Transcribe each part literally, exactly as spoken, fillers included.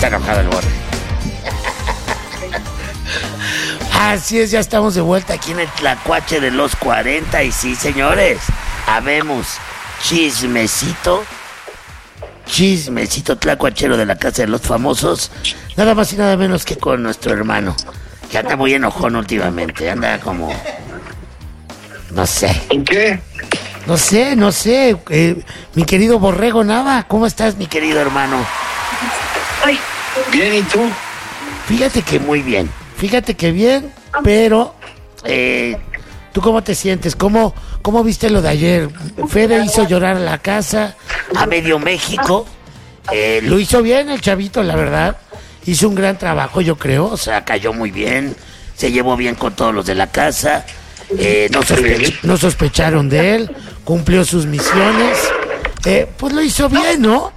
está enojado el Borre. Así es, ya estamos de vuelta aquí en el Tlacuache de los cuarenta. Y sí, señores, habemos chismecito, chismecito tlacuachero de la Casa de los Famosos. Nada más y nada menos que con nuestro hermano, que anda muy enojón últimamente. Anda como... no sé. ¿En qué? No sé, no sé. Eh, mi querido Borrego Nava, ¿cómo estás, mi querido hermano? Ay, bien, ¿y tú? Fíjate que muy bien. Fíjate que bien, pero eh, ¿tú cómo te sientes? ¿Cómo, cómo viste lo de ayer? Fede hizo llorar a la casa, a medio México. Eh, lo hizo bien el chavito, la verdad. Hizo un gran trabajo, yo creo. O sea, cayó muy bien. Se llevó bien con todos los de la casa. Eh, no, sospech- no sospecharon de él. Cumplió sus misiones. Eh, pues lo hizo bien, ¿no?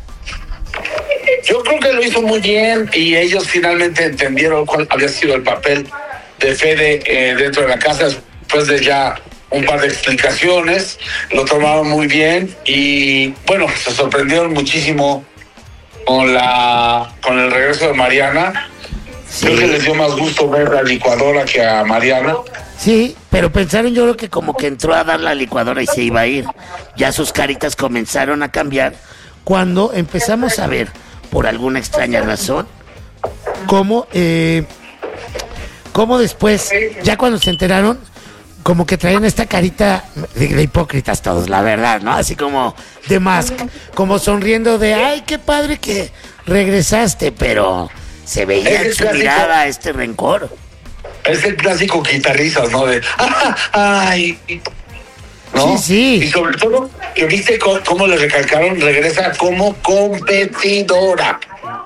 Yo creo que lo hizo muy bien y ellos finalmente entendieron cuál había sido el papel de Fede eh, dentro de la casa después de ya un par de explicaciones. Lo tomaron muy bien y bueno, se sorprendieron muchísimo con la con el regreso de Mariana. Sí. Creo que les dio más gusto ver la licuadora que a Mariana. Sí, pero pensaron, yo creo que como que entró a dar la licuadora y se iba a ir. Ya sus caritas comenzaron a cambiar cuando empezamos a ver, por alguna extraña razón, cómo, eh, cómo después, ya cuando se enteraron, como que traían esta carita de, de hipócritas todos, la verdad, ¿no? Así como de Mask, como sonriendo de, ay, qué padre que regresaste, pero se veía en su mirada este rencor. Es el clásico quitarrisas, ¿no? De, ah, ay, ¿no? Sí, sí. Y sobre todo, que viste cómo, cómo le recalcaron, regresa como competidora.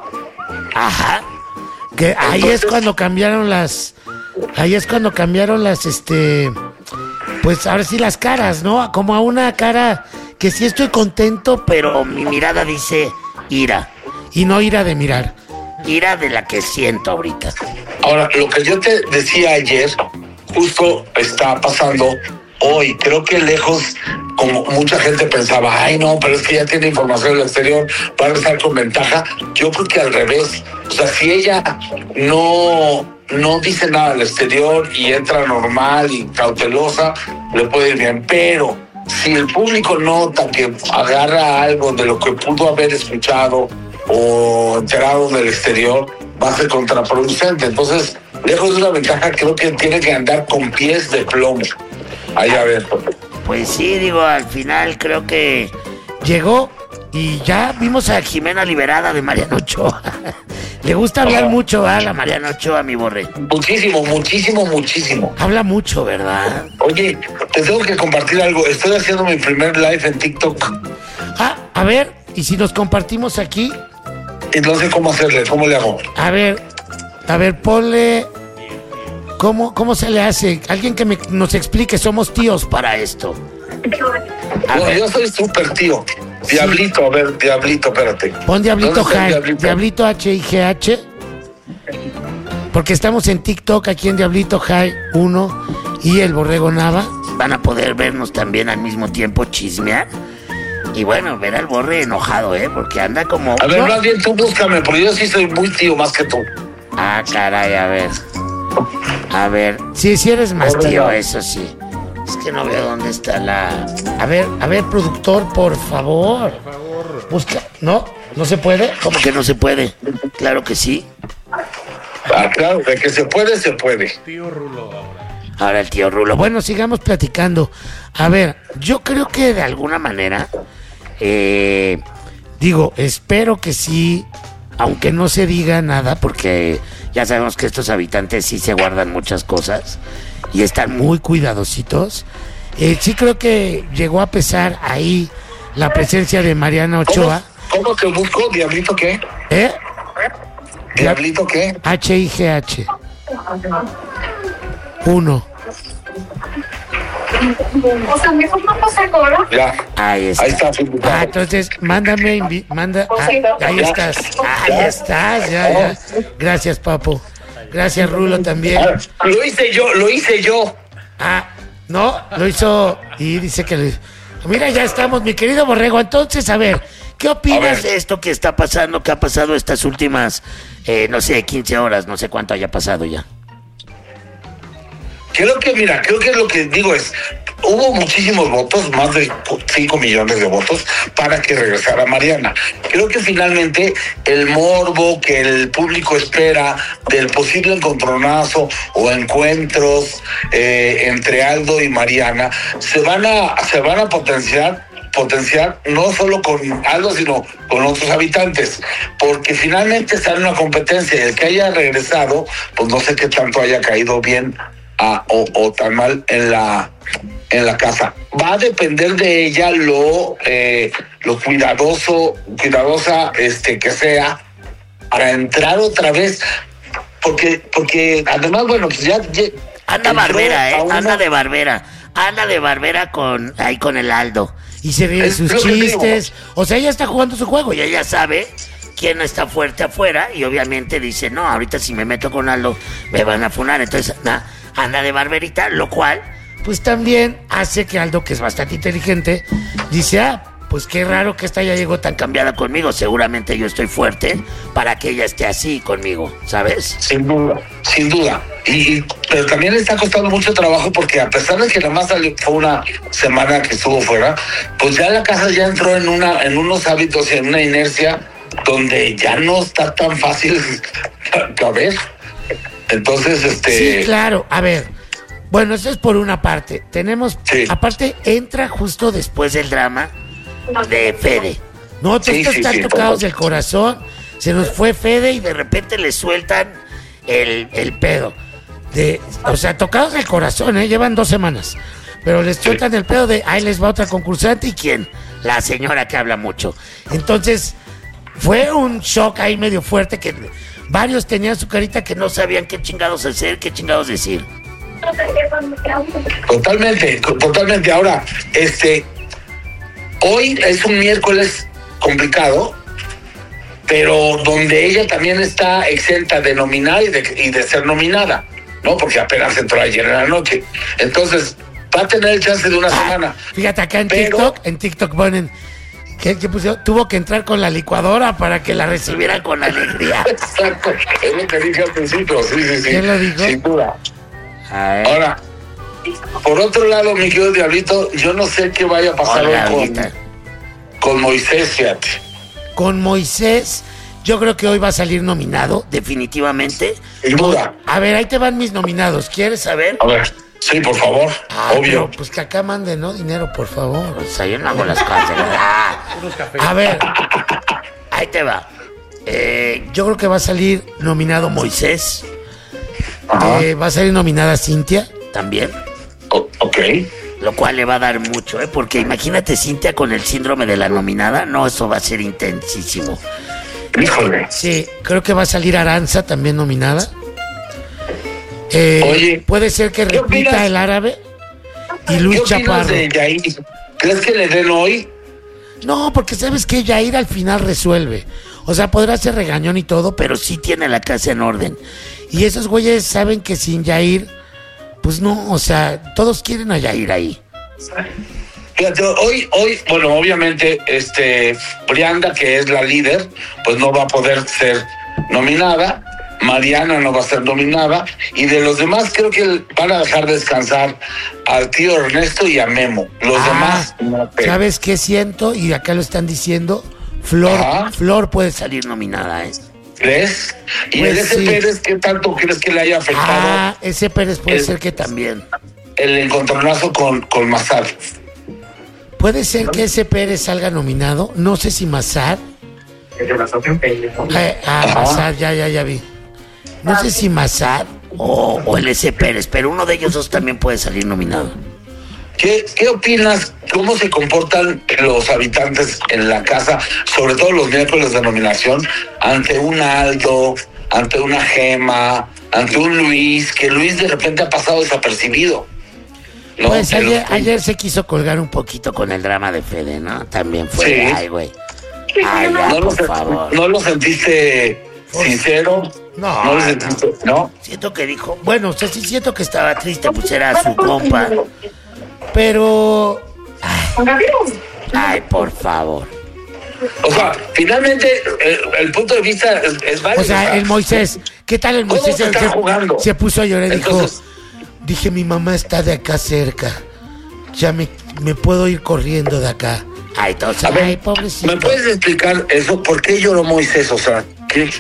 Ajá. Que ahí Entonces, es cuando cambiaron las, ahí es cuando cambiaron las, este, pues ahora sí las caras, ¿no? Como a una cara que sí estoy contento, pero mi mirada dice ira. Y no ira de mirar, ira de la que siento ahorita. Ahora, lo que yo te decía ayer, justo está pasando hoy. Creo que lejos, como mucha gente pensaba, ay no, pero es que ya tiene información del exterior, va a estar con ventaja. Yo creo que al revés. O sea, si ella no, no dice nada al exterior y entra normal y cautelosa, le puede ir bien. Pero si el público nota que agarra algo de lo que pudo haber escuchado o enterado del exterior, va a ser contraproducente. Entonces, lejos de una ventaja, creo que tiene que andar con pies de plomo. Ahí a ver. Pues sí, digo, al final creo que llegó y ya vimos a Jimena liberada de Mariana Ochoa. Le gusta hablar oh. mucho a la Mariana Ochoa, mi Borre. Muchísimo, muchísimo, muchísimo. Habla mucho, ¿verdad? Oye, te tengo que compartir algo. Estoy haciendo mi primer live en TikTok. Ah, a ver, ¿y si nos compartimos aquí? Entonces, ¿cómo hacerle? ¿Cómo le hago? A ver, a ver, ponle... ¿Cómo, cómo se le hace? Alguien que me, nos explique, somos tíos para esto. No, yo soy súper tío. Sí. Diablito, a ver, Diablito, espérate. Pon Diablito High, Diablito? Diablito H I G H. Porque estamos en TikTok, aquí en Diablito High uno y el Borrego Nava. Van a poder vernos también al mismo tiempo chismear. Y bueno, ver al Borre enojado, ¿eh? Porque anda como... A ver, más bien tú búscame, porque yo sí soy muy tío más que tú. Ah, caray, a ver. A ver, sí, sí eres más tío, eso sí. Es que no veo dónde está la... A ver, a ver, productor, por favor. Por favor. Busca... ¿No? ¿No se puede? ¿Cómo que no se puede? Claro que sí. Ah, claro, de que se puede, se puede. Tío Rulo ahora. Ahora el tío Rulo. Bueno, sigamos platicando. A ver, yo creo que de alguna manera... Eh, digo, espero que sí, aunque no se diga nada, porque ya sabemos que estos habitantes sí se guardan muchas cosas y están muy cuidadositos. Eh, sí creo que llegó a pesar ahí la presencia de Mariana Ochoa. ¿Cómo, cómo te busco? ¿Diablito qué? ¿Eh? ¿Diablito qué? H I G H. Uno. O sea, mejor no pasa ahora. Ya. Ahí está. Ahí está. Ah, entonces, mándame, invi- manda. Ah, ahí estás. Ahí estás, ya, ya. Gracias, Papo. Gracias, Rulo, también. Ah, lo hice yo, lo hice yo. Ah, no, lo hizo. Y dice que lo hizo. Mira, ya estamos, mi querido Borrego. Entonces, a ver, ¿Qué opinas de esto que está pasando, que ha pasado estas últimas, eh, no sé, quince horas, no sé cuánto haya pasado ya? Creo que, mira, creo que lo que digo es, hubo muchísimos votos, más de cinco millones de votos, para que regresara Mariana. Creo que finalmente el morbo que el público espera del posible encontronazo o encuentros eh, entre Aldo y Mariana se van a, se van a potenciar potenciar no solo con Aldo, sino con otros habitantes, porque finalmente está en una competencia. El que haya regresado, pues no sé qué tanto haya caído bien a, o, o tan mal en la en la casa. Va a depender de ella lo eh, lo cuidadoso cuidadosa este que sea para entrar otra vez, porque porque además, bueno, pues ya, ya anda Barbera, eh, una... anda de Barbera, anda de Barbera con ahí con el Aldo. Y se ríe de sus chistes. O sea, ella está jugando su juego y ella sabe quién está fuerte afuera. Y obviamente dice, no, ahorita si me meto con Aldo me van a funar. Entonces, nah, anda de barberita, lo cual, pues también hace que Aldo, que es bastante inteligente, dice, ah, pues qué raro que esta ya llegó tan cambiada conmigo. Seguramente yo estoy fuerte para que ella esté así conmigo, ¿sabes? Sin duda, sin duda. Y, pero también le está costando mucho trabajo porque a pesar de que nada más fue una semana que estuvo fuera, pues ya la casa ya entró en una en unos hábitos y en una inercia donde ya no está tan fácil caber. Entonces, este... Sí, claro. A ver, bueno, eso es por una parte. Tenemos, sí. Aparte, entra justo después del drama de Fede. No, tú sí, estás sí, tan sí, tocados del corazón. Se nos fue Fede y de repente le sueltan el, el pedo. De, o sea, tocados del corazón, ¿eh? Llevan dos semanas. Pero les sueltan sí. el pedo de, ahí les va otra concursante. ¿Y quién? La señora que habla mucho. Entonces, fue un shock ahí medio fuerte que varios tenían su carita que no sabían qué chingados hacer, qué chingados decir. Totalmente, totalmente. Ahora, este... hoy es un miércoles complicado, pero donde ella también está exenta de nominar y de, y de ser nominada, ¿no? Porque apenas entró ayer en la noche. Entonces, va a tener el chance de una ah, semana. Fíjate, acá en pero... TikTok, en TikTok ponen que, que pusieron, tuvo que entrar con la licuadora para que la recibiera con alegría. Exacto, es lo que dije al principio, sí, sí, sí. ¿Quién lo dijo? Sin duda. Ahora, por otro lado, mi querido Diablito, yo no sé qué vaya a pasar Hola, hoy con, con Moisés, fíjate. Con Moisés, yo creo que hoy va a salir nominado, definitivamente. Sin duda. A ver, ahí te van mis nominados, ¿quieres saber? A ver, sí, por favor, ah, obvio. Pero, pues que acá manden, ¿no? Dinero, por favor. O sea, yo no hago las cosas. Ah, a ver, ahí te va. Eh, yo creo que va a salir nominado Moisés. Eh, va a salir nominada Cintia también. Oh, ok. Lo cual le va a dar mucho, ¿eh? Porque imagínate Cintia con el síndrome de la nominada. No, eso va a ser intensísimo. Híjole. Sí, creo que va a salir Aranza también nominada. Eh, Oye, puede ser que repita el árabe y Luis ¿qué opinas Chaparro. de Yair? ¿Crees que le den hoy? No, porque sabes que Yair al final resuelve. O sea, podrá ser regañón y todo, pero sí tiene la casa en orden. Y esos güeyes saben que sin Yair, pues no, o sea, todos quieren a Yair ahí. Fíjate, hoy, hoy, bueno, obviamente, este, Brianda, que es la líder, pues no va a poder ser nominada. Mariana no va a ser nominada. Y de los demás, creo que van a dejar descansar al tío Ernesto y a Memo. Los ah, demás, no. ¿Sabes qué siento? Y acá lo están diciendo. Flor, Ajá. Flor puede salir nominada, ¿eh? ¿Crees? ¿Y pues el ese sí. Pérez qué tanto crees que le haya afectado? Ah, ese Pérez puede el, ser que también. El encontronazo con, con Mazar. Puede ser que ese Pérez salga nominado. No sé si Mazar. Eh, ah, Mazar, ya, ya, ya vi. No sé si Mazar o, o el ese Pérez, pero uno de ellos dos también puede salir nominado. ¿Qué, ¿Qué opinas? ¿Cómo se comportan los habitantes en la casa, sobre todo los miércoles de nominación, ante un Aldo, ante una Gema, ante un Luis, que Luis de repente ha pasado desapercibido? ¿No? Pues ayer, los... ayer se quiso colgar un poquito con el drama de Fede, ¿no? También fue, sí. ay, güey. Ay, ya, ¿No, por lo, favor. ¿No lo sentiste sincero? No, ¿No lo sentiste? ¿No? Siento que dijo, bueno, o sea, sí siento que estaba triste, pues era su compa. Pero... Ay, ay, por favor. O sea, finalmente el, el punto de vista es, es válido. O sea, el Moisés, ¿qué tal el ¿Cómo Moisés? se está se, jugando? se puso a llorar y dijo, Entonces- dije, mi mamá está de acá cerca, ya me, me puedo ir corriendo de acá. Ay, entonces, A ver, ay, pobrecito. ¿me puedes explicar eso? ¿Por qué lloró Moisés? O sea, ¿qué?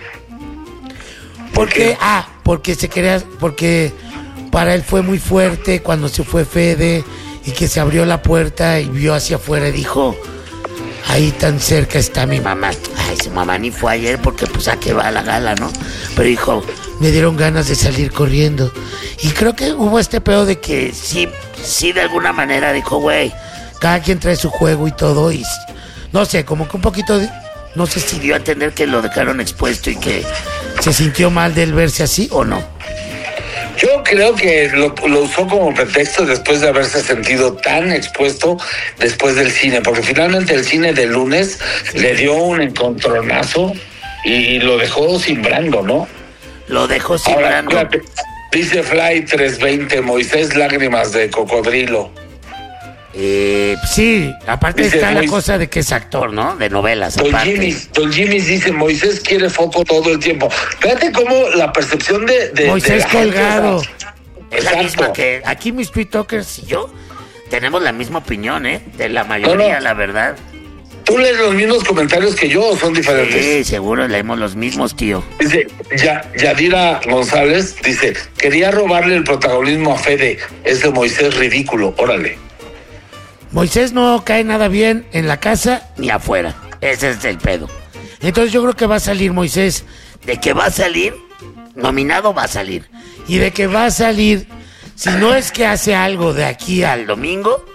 Porque, ah, porque se quería, porque para él fue muy fuerte cuando se fue Fede y que se abrió la puerta y vio hacia afuera y dijo, ahí tan cerca está mi mamá. Ay, su mamá ni fue ayer porque pues a qué va la gala, ¿no? Pero dijo, me dieron ganas de salir corriendo. Y creo que hubo este pedo de que sí, sí de alguna manera dijo, güey, cada quien trae su juego y todo y no sé, como que un poquito de, no sé si dio a entender que lo dejaron expuesto y que se sintió mal de él verse así o no. Yo creo que lo, lo usó como pretexto después de haberse sentido tan expuesto después del cine, porque finalmente el cine de lunes le dio un encontronazo y, y lo dejó simbrando, ¿no? Lo dejó Ahora, simbrando. fíjate, dice Fly trescientos veinte, Moisés, lágrimas de cocodrilo. Eh, sí, aparte Dice está la Mois- cosa de que es actor, ¿no? De novelas, Don aparte. Jimmy, Don Jimmy dice, Moisés quiere foco todo el tiempo. Fíjate cómo la percepción de... de de Moisés la gente, colgado. o sea, Es la Exacto. misma que aquí mis Tweet Talkers y yo tenemos la misma opinión, ¿eh? De la mayoría, No, no. la verdad. ¿Tú lees los mismos comentarios que yo o son diferentes? Sí, seguro leemos los mismos, tío. Dice, ya, Yadira González dice, quería robarle el protagonismo a Fede, ese Moisés ridículo, órale. Moisés no cae nada bien en la casa ni afuera. Ese es el pedo. Entonces yo creo que va a salir Moisés. De que va a salir, nominado va a salir. Y de que va a salir, si no es que hace algo de aquí al domingo,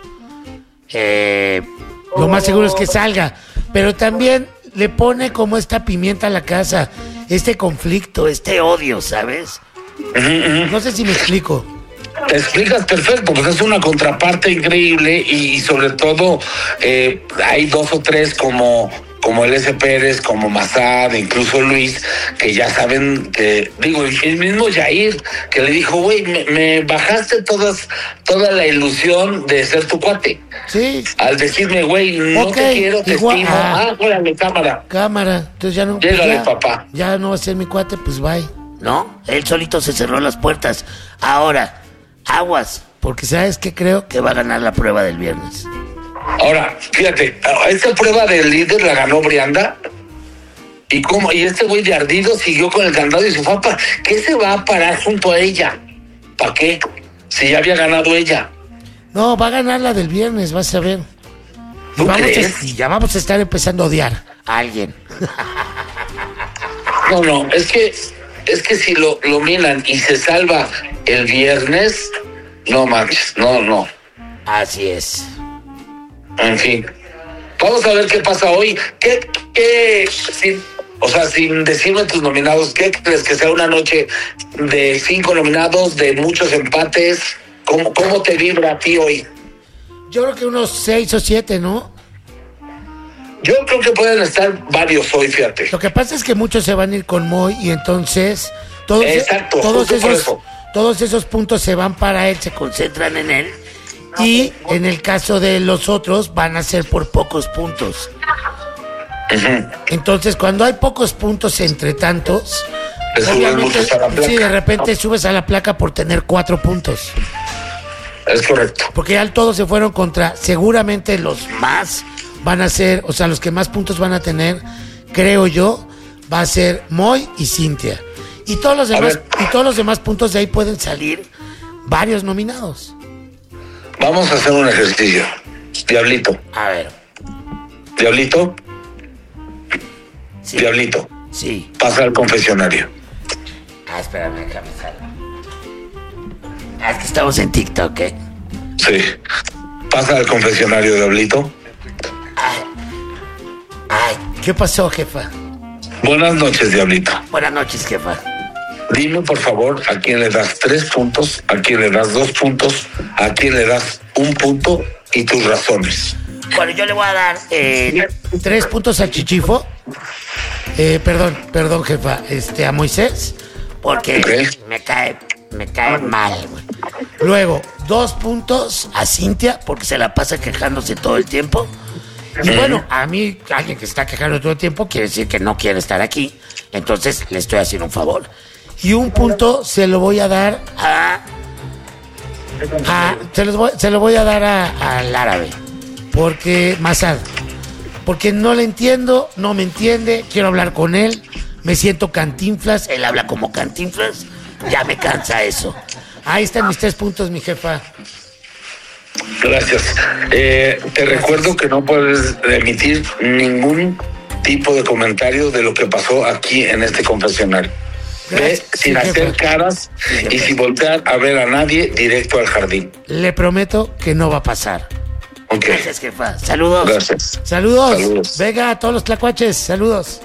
eh, lo más seguro es que salga. Pero también le pone como esta pimienta a la casa, este conflicto, este odio, ¿sabes? No sé si me explico. Te explicas perfecto, pues es una contraparte increíble y, y sobre todo eh, hay dos o tres como, como el S. Pérez, como Mazad, incluso Luis, que ya saben que, digo, el mismo Jair, que le dijo, güey, me, me bajaste todas, toda la ilusión de ser tu cuate. Sí, Al decirme, güey, no Ok, te quiero, te igual- estimo. ah. Ah, órale, cámara. cámara. Entonces ya no. pues Llégale, ya, papá. Ya no va a ser mi cuate, pues bye. ¿No? Él solito se cerró las puertas. Ahora, aguas, porque ¿sabes qué? Creo que va a ganar la prueba del viernes. Ahora, fíjate, esta prueba del líder la ganó Brianda. ¿Y cómo? Y este güey de ardido siguió con el candado y su papá, ¿qué se va a parar junto a ella? ¿Para qué? Si ya había ganado ella. No, va a ganar la del viernes, vas a ver. Y, ¿Tú vamos crees? a, y ya vamos a estar empezando a odiar a alguien. No, no, es que es que si lo, lo miran y se salva el viernes, no manches, no, no. Así es. En fin. Vamos a ver qué pasa hoy. ¿Qué, qué, sin, o sea, sin decirme tus nominados, ¿qué crees que sea una noche de cinco nominados, de muchos empates? ¿Cómo, cómo te vibra a ti hoy? Yo creo que unos seis o siete, ¿no? Yo creo que pueden estar varios hoy, fíjate. Lo que pasa es que muchos se van a ir con Moy y entonces todos, Exacto, todos justo por esos eso. todos esos puntos se van para él, se concentran en él y en el caso de los otros van a ser por pocos puntos. Ujú. Entonces cuando hay pocos puntos entre tantos, Te suben muchos a la placa. sí, de repente subes a la placa por tener cuatro puntos. Es correcto. Porque ya todos se fueron contra, seguramente los más van a ser, o sea, los que más puntos van a tener, creo yo, va a ser Moy y Cintia. Y todos los A demás, ver. y todos los demás puntos de ahí pueden salir varios nominados. Vamos a hacer un ejercicio. Diablito, A ver, Diablito, sí, Diablito, sí. pasa al confesionario. Ah, espérame, déjame salir. Ah, es que estamos en TikTok, ¿eh? Sí. Pasa al confesionario, Diablito. Ay, ¿qué pasó, jefa? Buenas noches, Diablito. Buenas noches, jefa. Dime, por favor, a quién le das tres puntos, a quién le das dos puntos, a quién le das un punto y tus razones. Bueno, yo le voy a dar eh, tres puntos a Chichifo. Eh, perdón, perdón, jefa, este, a Moisés, porque Ok. me cae, me cae mal, güey. Luego, dos puntos a Cintia, porque se la pasa quejándose todo el tiempo. Y bueno, a mí, alguien que se está quejando todo el tiempo quiere decir que no quiere estar aquí. Entonces le estoy haciendo un favor. Y un punto se lo voy a dar a... a se, los voy, se lo voy a dar a, al árabe. Porque, Massad, porque no le entiendo, no me entiende, quiero hablar con él, me siento Cantinflas, él habla como Cantinflas, ya me cansa eso. Ahí están mis tres puntos, mi jefa. Gracias. Eh, te Gracias. Recuerdo que no puedes emitir ningún tipo de comentario de lo que pasó aquí en este confesionario. Ve sin sí, hacer caras sí, y sin voltear a ver a nadie, directo al jardín. Le prometo que no va a pasar. Okay. Gracias, jefa. Saludos. Gracias. Saludos. Saludos. Venga, a todos los tlacuaches. Saludos.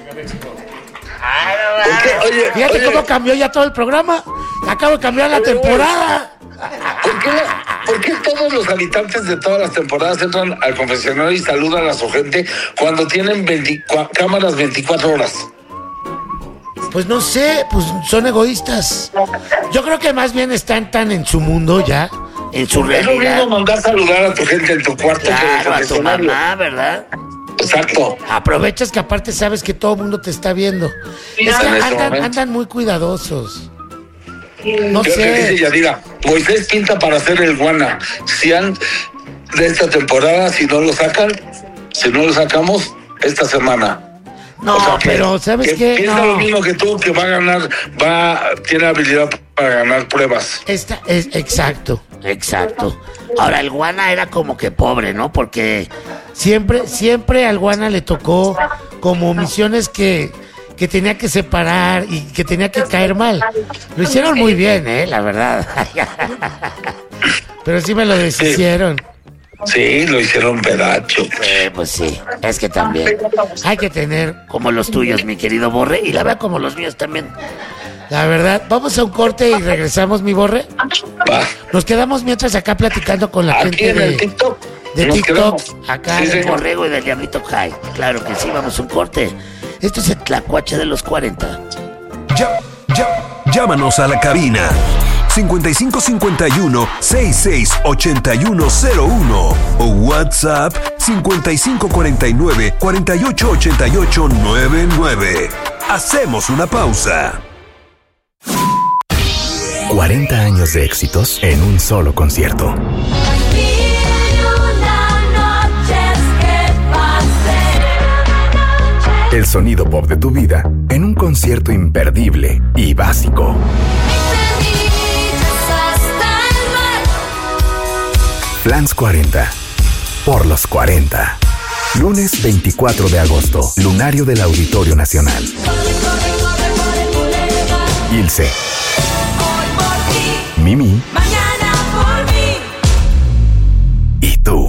Okay, oye, Fíjate oye. cómo cambió ya todo el programa. Acabo de cambiar la oye, temporada. ¿Por qué, la, ¿Por qué todos los habitantes de todas las temporadas entran al confesionario y saludan a su gente cuando tienen veinte, cámaras veinticuatro horas? Pues no sé, pues son egoístas. Yo creo que más bien están tan en su mundo ya, en su realidad. Es lo mismo mandar saludar a tu gente en tu cuarto. Claro, a tu mamá, ¿verdad? Exacto. Aprovechas que aparte sabes que todo el mundo te está viendo. Sí, es que andan, andan muy cuidadosos. No Creo sé. Que dice Yadira, Moisés pinta para hacer el guana. Si han de esta temporada, si no lo sacan, si no lo sacamos esta semana. No, o sea, que, pero ¿sabes que qué? Piensa no. lo mismo que tú, que va a ganar, va, tiene habilidad para ganar pruebas. Esta es exacto, exacto. Ahora el Guana era como que pobre, ¿no? Porque siempre, siempre al Guana le tocó como misiones que, que tenía que separar y que tenía que caer mal. Lo hicieron muy bien, eh, la verdad. Pero sí me lo deshicieron. Sí. Sí, lo hicieron pedacho. Eh, pues sí, es que también hay que tener como los tuyos, mi querido Borre, y la verdad como los míos también. La verdad, vamos a un corte y regresamos, mi Borre. Va. Nos quedamos mientras acá platicando con la Aquí gente en de el TikTok. De Nos TikTok, quedamos. acá Sí, del señor. Borrego y del Diablito High. Claro que sí, vamos a un corte. Esto es el Tlacuache de los cuarenta. Ya, ya, llámanos a la cabina cincuenta y cinco cincuenta y uno, sesenta y seis ochenta y uno cero uno o WhatsApp cincuenta y cinco cuarenta y nueve, cuarenta y ocho ochenta y ocho noventa y nueve. Hacemos una pausa. cuarenta años de éxitos en un solo concierto. El sonido pop de tu vida en un concierto imperdible y básico. Flans cuarenta, por los cuarenta. Lunes veinticuatro de agosto, lunario del Auditorio Nacional. Ilse, Mimi y tú.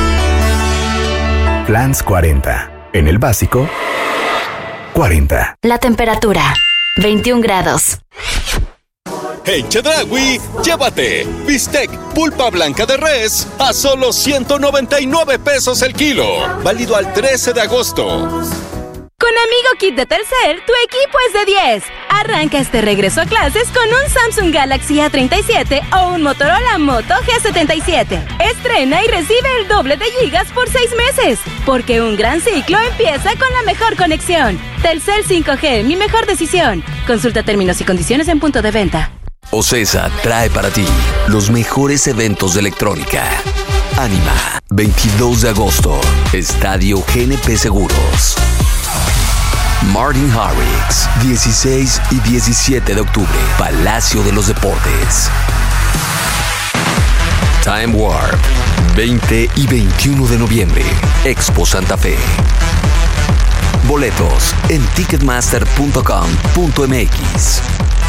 Flans cuarenta, en el básico, cuarenta. La temperatura, veintiún grados. En Chedraui, llévate bistec pulpa blanca de res a solo ciento noventa y nueve pesos el kilo. Válido al trece de agosto. Con Amigo Kit de Telcel, tu equipo es de diez. Arranca este regreso a clases con un Samsung Galaxy A treinta y siete o un Motorola Moto G setenta y siete. Estrena y recibe el doble de gigas por seis meses. Porque un gran ciclo empieza con la mejor conexión. Telcel cinco G, mi mejor decisión. Consulta términos y condiciones en punto de venta. Ocesa trae para ti los mejores eventos de electrónica. Anima, veintidós de agosto, Estadio G N P Seguros. Martin Garrix, dieciséis y diecisiete de octubre, Palacio de los Deportes. Time Warp, veinte y veintiuno de noviembre, Expo Santa Fe. Boletos en ticketmaster punto com punto m x.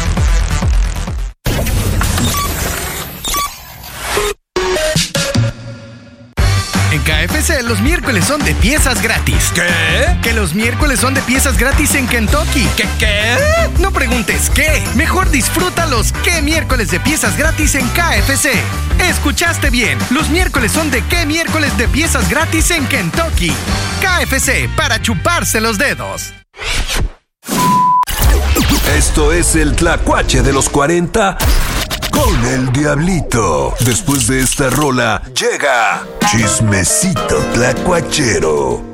En K F C los miércoles son de piezas gratis. ¿Qué? Que los miércoles son de piezas gratis en Kentucky. ¿Qué qué? No preguntes qué. Mejor disfruta los qué miércoles de piezas gratis en K F C. Escuchaste bien. Los miércoles son de qué miércoles de piezas gratis en Kentucky. K F C, para chuparse los dedos. Esto es el Tlacuache de los cuarenta. con el Diablito. Después de esta rola, llega Chismecito Tlacuachero.